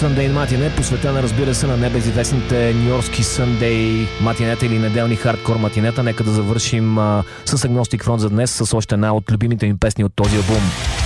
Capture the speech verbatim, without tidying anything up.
Sunday Матине, посветена, разбира се, на небезизвестните нюйоркски Sunday матинета или неделни хардкор матинета. Нека да завършим а, с Agnostic Front за днес, с още една от любимите ми песни от този албум.